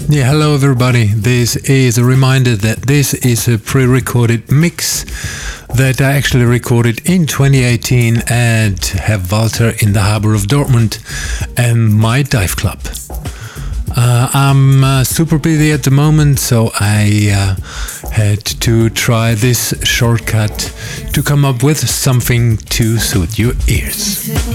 Yeah, hello everybody. This is a reminder that this is a pre-recorded mix that I actually recorded in 2018 at Herr Walter in the harbor of Dortmund and my dive club. I'm super busy at the moment, so I had to try this shortcut to come up with something to suit your ears.